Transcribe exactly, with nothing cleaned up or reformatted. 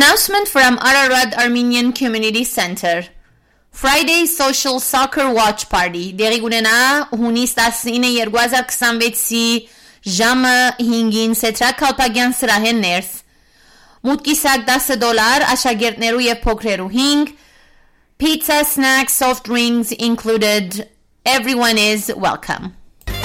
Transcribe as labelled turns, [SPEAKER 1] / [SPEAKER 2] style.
[SPEAKER 1] Announcement from Ararat Armenian Community Center. Friday Social Soccer Watch Party դեղի ունենա հունիս տասնինը երկու հազար քսանվեցի ժամը հինգին Սեթրակ Քալպագյան սրահեն ներս մուտքի սակ դասը դոլար աշակերտներու եւ փոքրերու հինգ pizza, snacks, soft drinks included. Everyone is welcome.